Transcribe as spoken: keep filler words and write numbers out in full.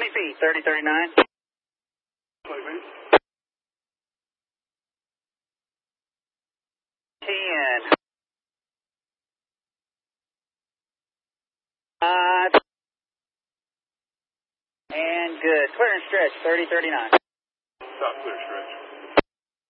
twenty feet, thirty thirty-nine. ten. five. And good. Clear and stretch, thirty thirty-nine. Stop, clear, stretch.